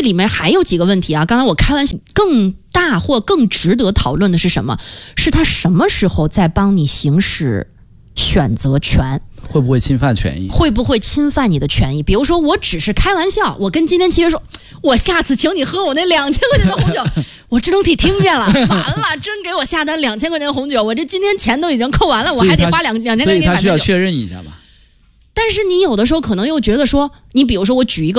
里面还有几个问题啊。刚才我开玩笑，更大或更值得讨论的是什么？是他什么时候在帮你行使选择权？ 会不会侵犯权益？ 会不会侵犯你的权益？比如说，我只是开玩笑，我跟今天契约说，我下次请你喝我那2000块钱的红酒，我智能体听见了，完了，真给我下单2000块钱红酒，我这今天钱都已经扣完了，我还得花2000块钱给你买。 所以他需要确认一下吧。 但是你有的时候可能又觉得说，你比如说我举一个